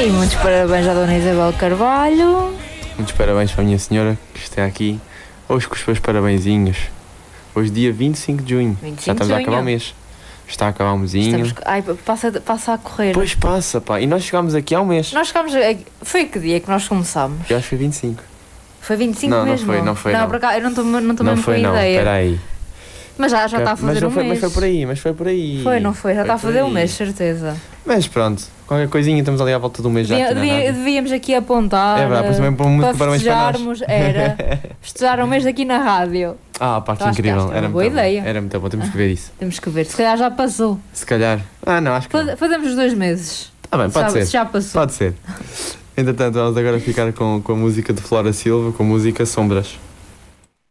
E muitos parabéns à Dona Isabel Carvalho. Muitos parabéns para a minha senhora que está aqui. Hoje com os seus parabenzinhos. Hoje dia 25 de junho. 25 Já estamos de a acabar o junho. mês. Está a acabar o mesinho. Ai, passa a correr. Pois passa, pá. E nós chegámos aqui há um mês. Nós chegámos. Foi que dia que nós começámos? Eu acho que foi 25. Foi 25 Não, mesmo? não foi. Não, por acaso, eu não estou mesmo com a ideia. Espera aí. Mas já está a fazer mês. Mas foi por aí. Foi, não foi? Já está a fazer um mês, certeza. Mas pronto, qualquer coisinha estamos ali à volta do mês já aqui na rádio. Devíamos aqui apontar. É verdade, pois também para muito parabéns para nós. Festejar um mês aqui na rádio. Ah, pá, que Acho que incrível. é uma boa ideia. Era muito bom, temos que ver isso. Temos que ver, se calhar já passou. Se calhar. Não, acho que não. Fazemos os 2 meses. Tá bem, pode ser. Já passou. Pode ser. Entretanto, vamos agora ficar com a música de Flora Silva, com a música Sombras.